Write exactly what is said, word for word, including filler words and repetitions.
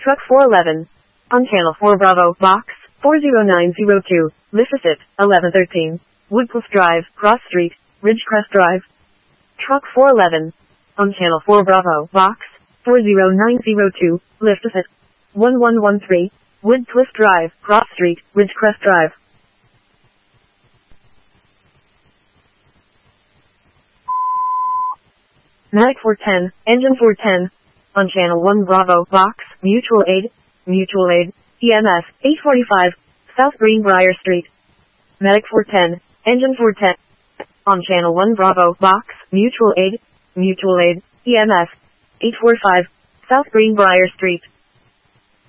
Truck four eleven. On channel four Bravo, box four zero nine zero two, Licicit, eleven thirteen. Woodcliff Drive, Cross Street, Ridgecrest Drive. Truck four eleven. On channel four Bravo, box four zero nine zero two, Licicit, one one one three. Woodcliff Drive, Cross Street, Ridgecrest Drive. Matic four ten, Engine four ten. On channel one Bravo, box, Mutual Aid, Mutual Aid, E M S, eight forty-five, South Greenbrier Street. Matic four ten, Engine four ten. On channel one Bravo, box, Mutual Aid, Mutual Aid, E M S, eight forty-five, South Greenbrier Street.